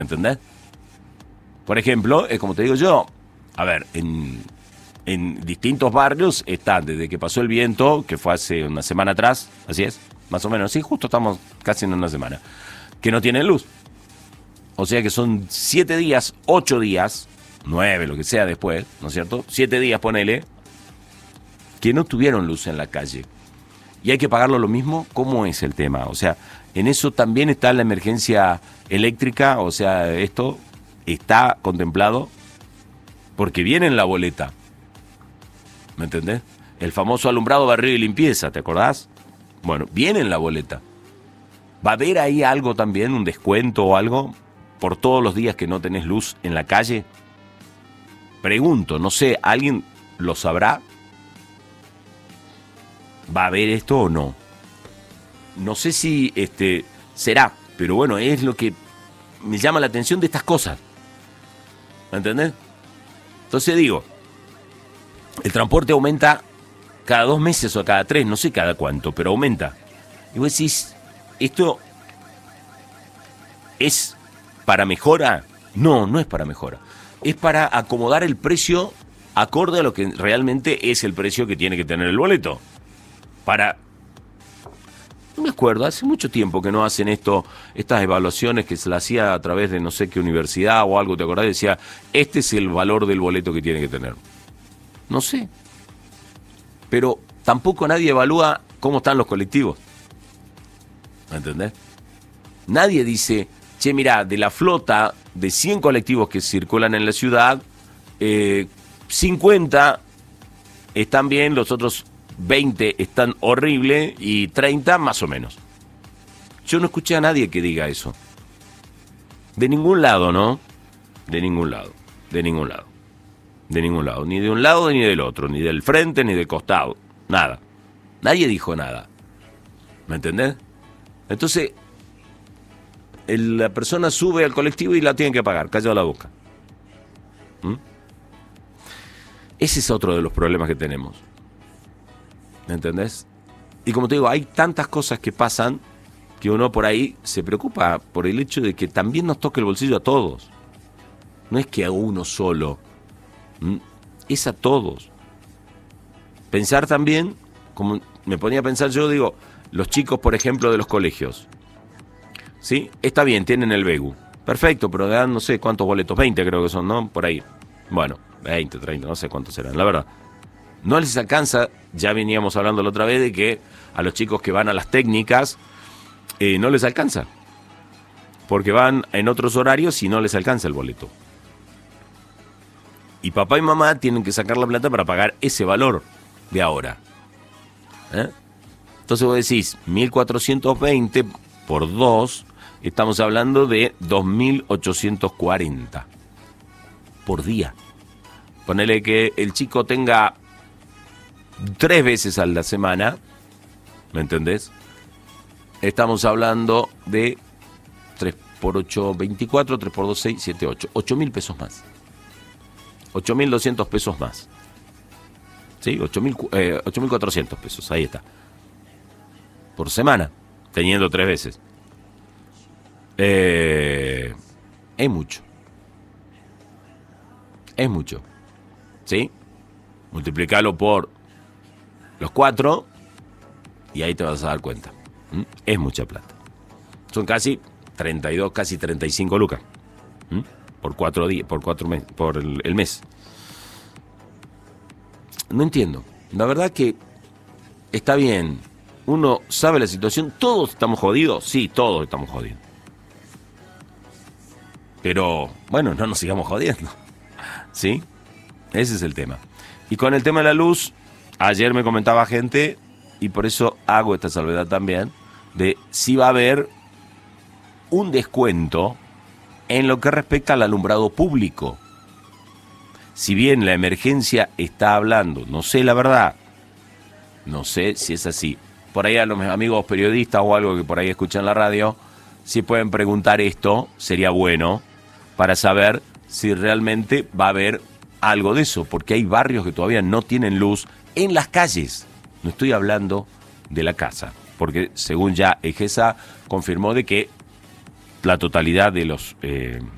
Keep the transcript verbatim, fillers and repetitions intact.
¿Entendés? Por ejemplo, es como te digo yo, a ver, en, en distintos barrios están, desde que pasó el viento, que fue hace una semana atrás, así es, más o menos, sí, justo estamos casi en una semana, que no tienen luz. O sea que son siete días, ocho días, nueve, lo que sea después, ¿no es cierto? Siete días, ponele, que no tuvieron luz en la calle. Y hay que pagarlo lo mismo. ¿Cómo es el tema? O sea, en eso también está la emergencia eléctrica, o sea, esto está contemplado porque viene en la boleta. ¿Me entendés? El famoso alumbrado, barrido y limpieza, ¿te acordás? Bueno, viene en la boleta. ¿Va a haber ahí algo también, un descuento o algo por todos los días que no tenés luz en la calle? Pregunto, no sé, ¿alguien lo sabrá? ¿Va a haber esto o no? No sé si este será, pero bueno, es lo que me llama la atención de estas cosas. ¿Me entendés? Entonces digo, el transporte aumenta cada dos meses o cada tres, no sé cada cuánto, pero aumenta. Y vos decís, ¿esto es para mejora? No, no es para mejora. Es para acomodar el precio acorde a lo que realmente es el precio que tiene que tener el boleto. Para... No me acuerdo, hace mucho tiempo que no hacen esto, estas evaluaciones que se las hacía a través de no sé qué universidad o algo, ¿te acordás? Decía, este es el valor del boleto que tiene que tener. No sé. Pero tampoco nadie evalúa cómo están los colectivos. ¿Me entendés? Nadie dice, che, mirá, de la flota de cien colectivos que circulan en la ciudad, eh, cincuenta están bien, los otros veinte están horrible y treinta más o menos. Yo no escuché a nadie que diga eso. De ningún lado, ¿no? De ningún lado. De ningún lado. De ningún lado. Ni de un lado ni del otro. Ni del frente ni del costado. Nada. Nadie dijo nada. ¿Me entendés? Entonces, el, la persona sube al colectivo y la tiene que pagar. Callado la boca. ¿Mm? Ese es otro de los problemas que tenemos. ¿Me entendés? Y como te digo, hay tantas cosas que pasan que uno por ahí se preocupa por el hecho de que también nos toque el bolsillo a todos. No es que a uno solo, ¿Mm? es a todos. Pensar también, como me ponía a pensar yo, digo, los chicos, por ejemplo, de los colegios. ¿Sí? Está bien, tienen el Begu. Perfecto, pero dan no sé cuántos boletos, veinte creo que son, ¿no? Por ahí. Bueno, veinte, treinta, no sé cuántos serán, la verdad. No les alcanza, ya veníamos hablando la otra vez de que a los chicos que van a las técnicas eh, no les alcanza. Porque van en otros horarios y no les alcanza el boleto. Y papá y mamá tienen que sacar la plata para pagar ese valor de ahora. ¿Eh? Entonces vos decís, mil cuatrocientos veinte por dos, estamos hablando de dos mil ochocientos cuarenta por día. Ponele que el chico tenga tres veces a la semana, ¿me entendés? Estamos hablando de tres por ocho, veinticuatro, tres por dos, seis, siete, ocho. ocho mil pesos más. ocho mil doscientos pesos más. ¿Sí? ocho mil cuatrocientos pesos, ahí está. Por semana, teniendo tres veces. Eh, es mucho. Es mucho. ¿Sí? Multiplicalo por los cuatro y ahí te vas a dar cuenta. ¿Mm? Es mucha plata. Son casi treinta y dos, casi treinta y cinco lucas. ¿Mm? Por cuatro días, por cuatro meses, por el, el mes. No entiendo. La verdad que está bien. Uno sabe la situación. ¿Todos estamos jodidos? Sí, todos estamos jodidos. Pero, bueno, no nos sigamos jodiendo. ¿Sí? Ese es el tema. Y con el tema de la luz, ayer me comentaba gente, y por eso hago esta salvedad también, de si va a haber un descuento en lo que respecta al alumbrado público. Si bien la emergencia está hablando, no sé la verdad, no sé si es así. Por ahí a los amigos periodistas o algo que por ahí escuchan la radio, si pueden preguntar esto, sería bueno para saber si realmente va a haber algo de eso, porque hay barrios que todavía no tienen luz en las calles. No estoy hablando de la casa, porque según ya Egesa confirmó de que la totalidad de los eh,